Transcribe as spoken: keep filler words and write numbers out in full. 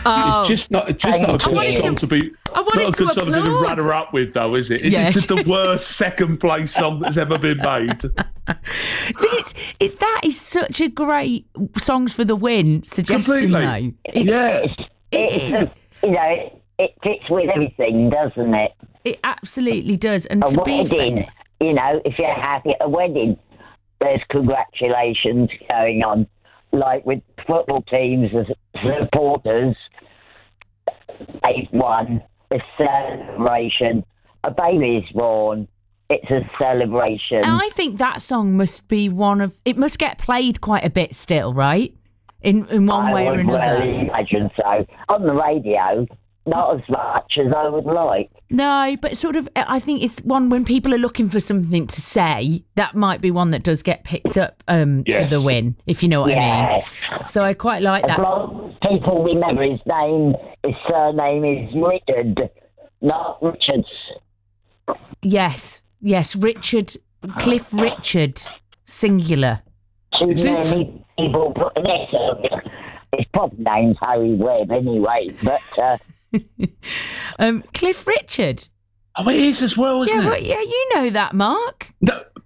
Oh. It's just not. It's just Thank not a you. good song to, be. I wanted not a to good song to be the applaud. runner-up with, though, is it? It's Yeah. just the worst second place song that's ever been made. But it's it, that is such a great songs for the win suggestion, Completely. though. It, Yeah. it It's, is. you know, it, it fits with everything, doesn't it? It absolutely does. And A to be wedding, fair, you know, if you're happy at a wedding, there's congratulations going on. Like with football teams, as supporters, they've won. A celebration. A baby's born. It's a celebration. and I think that song must be one of. It must get played quite a bit still, right? In in one I way or would another. well imagine so. On the radio, not as much as I would like. No, but sort of, I think it's one when people are looking for something to say, that might be one that does get picked up um, Yes. for the win, if you know what I Yes. mean. So I quite like As that. long as people remember his name, his surname is Richard, not Richards. Yes, yes, Richard, Cliff Richard, singular. Too Is it? many people put an S on it. His proper name's Harry Webb anyway, but uh, Um, Cliff Richard. Oh, it is as well, isn't Yeah, it? well, yeah, you know that, Mark. No,